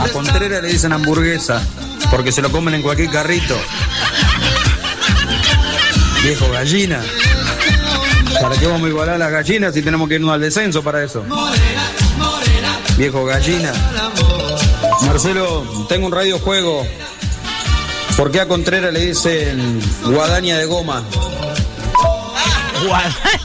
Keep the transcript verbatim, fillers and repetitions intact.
A Contreras le dicen hamburguesa, porque se lo comen en cualquier carrito. Viejo gallina. ¿Para qué vamos a igualar a las gallinas si tenemos que irnos al descenso para eso? Viejo gallina. Marcelo, tengo un radiojuego. ¿Por qué a Contreras le dicen guadaña de goma? ¿Guadaña?